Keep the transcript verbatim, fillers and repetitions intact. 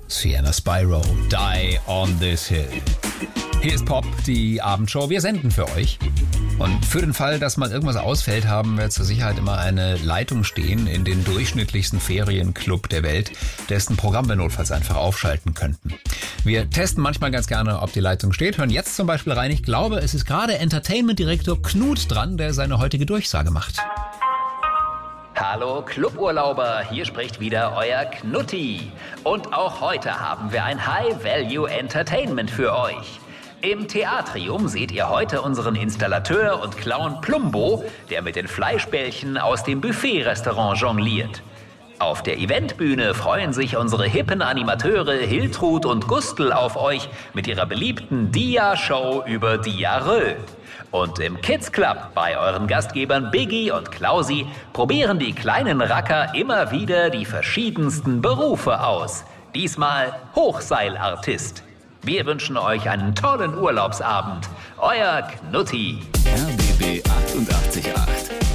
Sienna Spyro, Die on This Hill. Hier ist Pop, die Abendshow. Wir senden für euch. Und für den Fall, dass mal irgendwas ausfällt, haben wir zur Sicherheit immer eine Leitung stehen in den durchschnittlichsten Ferienclub der Welt, dessen Programm wir notfalls einfach aufschalten könnten. Wir testen manchmal ganz gerne, ob die Leitung steht. Hören jetzt zum Beispiel rein. Ich glaube, es ist gerade Entertainment-Direktor Knut dran, der seine heutige Durchsage macht. Hallo Cluburlauber, hier spricht wieder euer Knutti. Und auch heute haben wir ein High-Value-Entertainment für euch. Im Theatrium seht ihr heute unseren Installateur und Clown Plumbo, der mit den Fleischbällchen aus dem Buffet-Restaurant jongliert. Auf der Eventbühne freuen sich unsere hippen Animateure Hiltrud und Gustl auf euch mit ihrer beliebten Dia-Show über Diarrhoe. Und im Kids Club bei euren Gastgebern Biggie und Klausi probieren die kleinen Racker immer wieder die verschiedensten Berufe aus. Diesmal Hochseilartist. Wir wünschen euch einen tollen Urlaubsabend. Euer Knutti. R B B achtundachtzig Komma acht